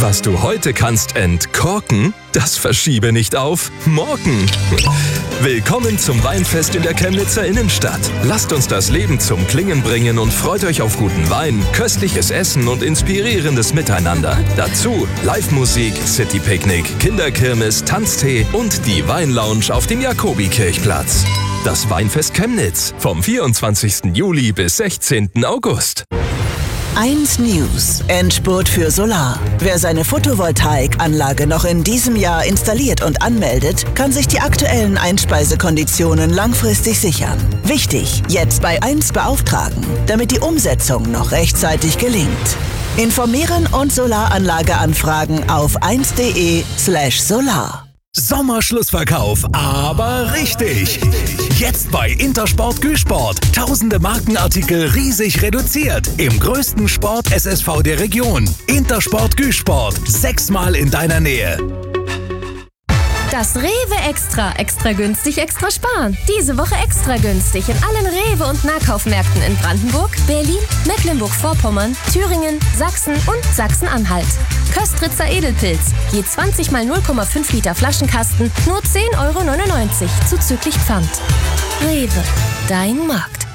Was du heute kannst entkorken, das verschiebe nicht auf morgen. Willkommen zum Weinfest in der Chemnitzer Innenstadt. Lasst uns das Leben zum Klingen bringen und freut euch auf guten Wein, köstliches Essen und inspirierendes Miteinander. Dazu Live-Musik, City-Picknick, Kinderkirmes, Tanztee und die Weinlounge auf dem Jakobikirchplatz. Das Weinfest Chemnitz vom 24. Juli bis 16. August. 1 News. Endspurt für Solar. Wer seine Photovoltaikanlage noch in diesem Jahr installiert und anmeldet, kann sich die aktuellen Einspeisekonditionen langfristig sichern. Wichtig, jetzt bei 1 beauftragen, damit die Umsetzung noch rechtzeitig gelingt. Informieren und Solaranlage anfragen auf 1.de/solar. Sommerschlussverkauf, aber richtig. Jetzt bei Intersport Güsport. Tausende Markenartikel riesig reduziert. Im größten Sport-SSV der Region. Intersport Güsport. 6-mal in deiner Nähe. Das Rewe extra günstig, extra sparen. Diese Woche extra günstig in allen Rewe- und Nahkaufmärkten in Brandenburg, Berlin, Mecklenburg-Vorpommern, Thüringen, Sachsen und Sachsen-Anhalt. Köstritzer Edelpilz, je 20 mal 0,5 Liter Flaschenkasten, nur 10,99 € zuzüglich Pfand. Rewe, dein Markt.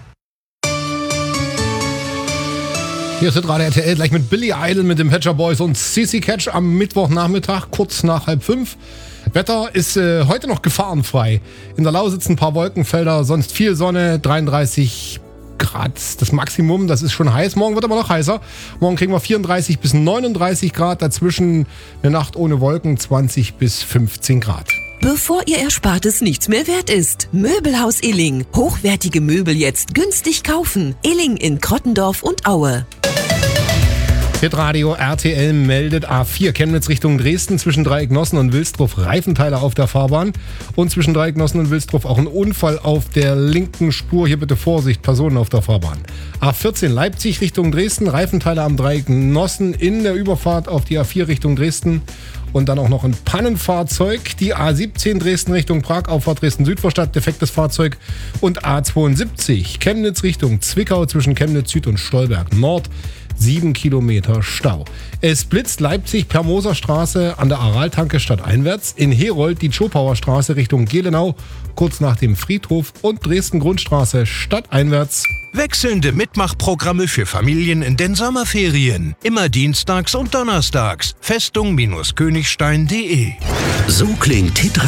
Hier ist Radio RTL gleich mit Billy Idol, mit dem Hatcher Boys und CC Catch am Mittwochnachmittag, kurz nach 4:30. Wetter ist heute noch gefahrenfrei. In der Lausitz ein paar Wolkenfelder, sonst viel Sonne, 33 Grad das Maximum, das ist schon heiß. Morgen wird aber noch heißer. Morgen kriegen wir 34 bis 39 Grad, dazwischen eine Nacht ohne Wolken, 20 bis 15 Grad. Bevor Ihr Erspartes nichts mehr wert ist. Möbelhaus Illing. Hochwertige Möbel jetzt günstig kaufen. Illing in Krottendorf und Aue. Hitradio RTL meldet A4 Chemnitz Richtung Dresden zwischen Dreiecknossen und Wilsdruff Reifenteile auf der Fahrbahn und zwischen Dreiecknossen und Wilsdruff auch ein Unfall auf der linken Spur. Hier bitte Vorsicht, Personen auf der Fahrbahn. A14 Leipzig Richtung Dresden, Reifenteile am Dreiecknossen in der Überfahrt auf die A4 Richtung Dresden. Und dann auch noch ein Pannenfahrzeug. Die A17 Dresden Richtung Prag, Auffahrt Dresden-Südvorstadt, defektes Fahrzeug. Und A72 Chemnitz Richtung Zwickau zwischen Chemnitz Süd und Stolberg Nord. 7 Kilometer Stau. Es blitzt Leipzig per Moserstraße an der Araltanke stadteinwärts. In Herold die Zschopauer Straße Richtung Gelenau, kurz nach dem Friedhof. Und Dresden Grundstraße stadteinwärts. Wechselnde Mitmachprogramme für Familien in den Sommerferien. Immer dienstags und donnerstags. Festung-Königstein.de. So klingt Hitradio.